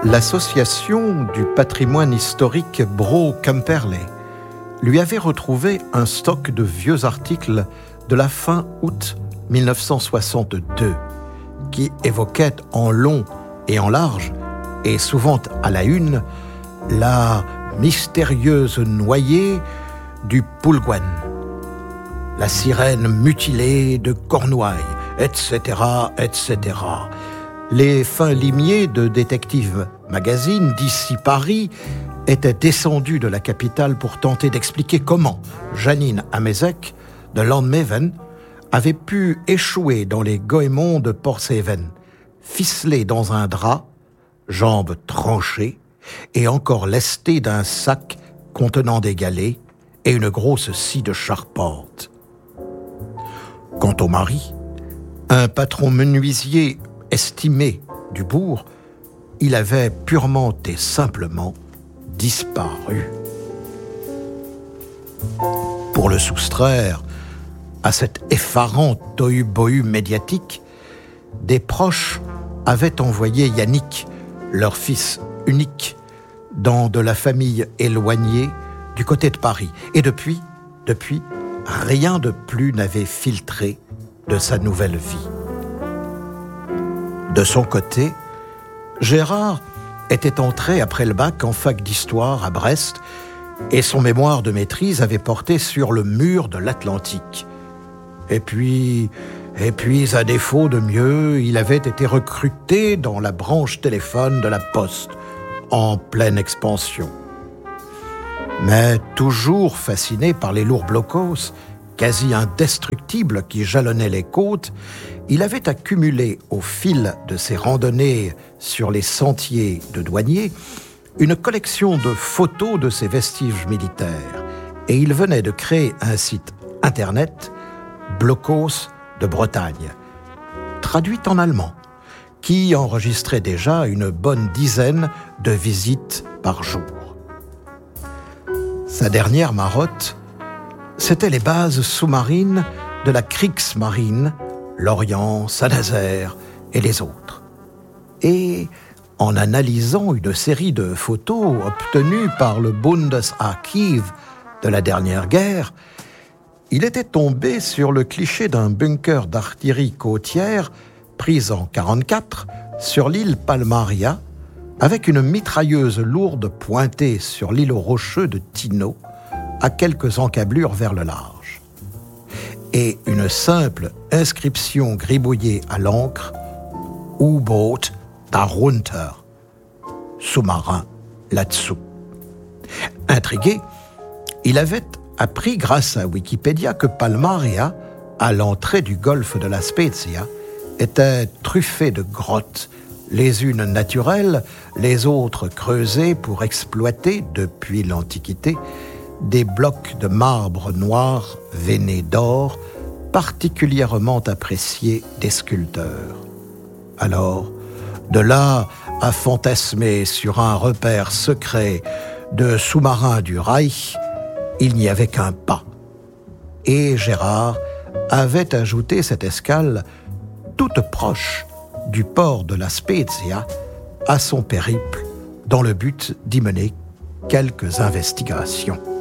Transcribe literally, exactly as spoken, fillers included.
L'association du patrimoine historique Bro-Quimperlé lui avait retrouvé un stock de vieux articles de la fin août mille neuf cent soixante-deux qui évoquaient en long et en large, et souvent à la une, la mystérieuse noyée du Poulgouin, la sirène mutilée de Cornouailles, et cetera, et cetera. Les fins limiers de Détective Magazine d'ici Paris étaient descendus de la capitale pour tenter d'expliquer comment Janine Amézec de Landmeven avait pu échouer dans les goémons de Portseven, ficelée dans un drap, jambes tranchées et encore lestée d'un sac contenant des galets et une grosse scie de charpente. Quant au mari, un patron menuisier estimé du bourg, il avait purement et simplement disparu. Pour le soustraire à cet effarant tohu-bohu médiatique, des proches avaient envoyé Yannick, leur fils unique, dans de la famille éloignée du côté de Paris. Et depuis, depuis, rien de plus n'avait filtré de sa nouvelle vie. De son côté, Gérard était entré après le bac en fac d'histoire à Brest et son mémoire de maîtrise avait porté sur le mur de l'Atlantique. Et puis, et puis, à défaut de mieux, il avait été recruté dans la branche téléphone de la Poste, en pleine expansion. Mais toujours fasciné par les lourds blocos, quasi indestructibles qui jalonnaient les côtes, il avait accumulé au fil de ses randonnées sur les sentiers de douaniers une collection de photos de ses vestiges militaires et il venait de créer un site internet, Blocos de Bretagne, traduit en allemand, qui enregistrait déjà une bonne dizaine de visites par jour. Sa dernière marotte, c'était les bases sous-marines de la Kriegsmarine, l'Orient, Saint-Nazaire et les autres. Et en analysant une série de photos obtenues par le Bundesarchiv de la dernière guerre, il était tombé sur le cliché d'un bunker d'artillerie côtière pris en quarante-quatre sur l'île Palmaria avec une mitrailleuse lourde pointée sur l'îlot rocheux de Tino à quelques encablures vers le large. Et une simple inscription gribouillée à l'encre « U-Boot darunter » sous-marin là-dessous. Intrigué, il avait appris grâce à Wikipédia que Palmaria, à l'entrée du golfe de la Spezia, était truffée de grottes, les unes naturelles, les autres creusées pour exploiter, depuis l'Antiquité, des blocs de marbre noir veinés d'or, particulièrement appréciés des sculpteurs. Alors, de là à fantasmer sur un repère secret de sous-marins du Reich, il n'y avait qu'un pas. Et Gérard avait ajouté cette escale toute proche du port de la Spezia à son périple dans le but d'y mener quelques investigations.